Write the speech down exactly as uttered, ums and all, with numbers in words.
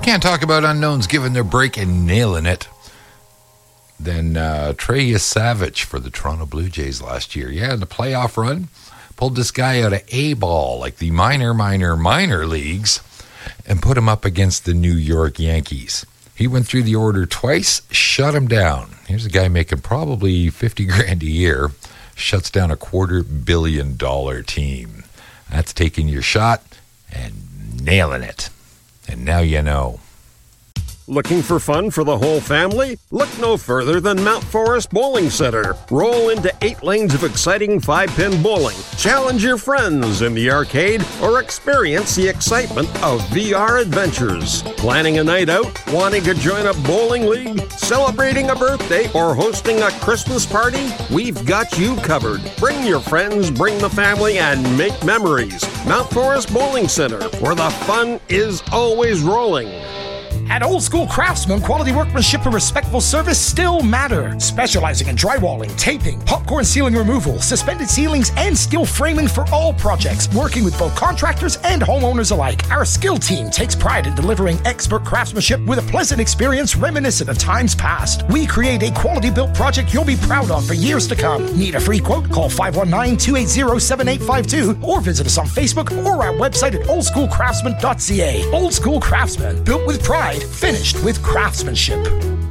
Can't talk about unknowns giving their break and nailing it. Then uh, Trey Savage for the Toronto Blue Jays last year. Yeah, in the playoff run, pulled this guy out of A-ball, like the minor, minor, minor leagues, and put him up against the New York Yankees. He went through the order twice, shut him down. Here's a guy making probably fifty grand a year, shuts down a quarter billion dollar team. That's taking your shot and nailing it. And now you know. Looking for fun for the whole family? Look no further than Mount Forest Bowling Center. Roll into eight lanes of exciting five-pin bowling. Challenge your friends in the arcade or experience the excitement of V R adventures. Planning a night out? Wanting to join a bowling league? Celebrating a birthday or hosting a Christmas party? We've got you covered. Bring your friends, bring the family, and make memories. Mount Forest Bowling Center, where the fun is always rolling. At Old School Craftsman, quality workmanship and respectful service still matter. Specializing in drywalling, taping, popcorn ceiling removal, suspended ceilings, and steel framing for all projects. Working with both contractors and homeowners alike. Our skilled team takes pride in delivering expert craftsmanship with a pleasant experience reminiscent of times past. We create a quality built project you'll be proud of for years to come. Need a free quote? Call five one nine, two eight zero, seven eight five two or visit us on Facebook or our website at old school craftsman dot c a. Old School Craftsman, built with pride, finished with craftsmanship.